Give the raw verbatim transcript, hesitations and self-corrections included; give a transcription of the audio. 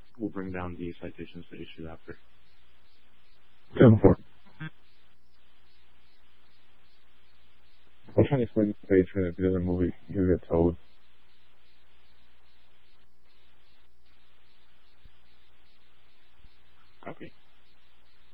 we'll bring down the citations for issues after. ten four. I'll try to explain the page, and if he doesn't move it, he'll get towed.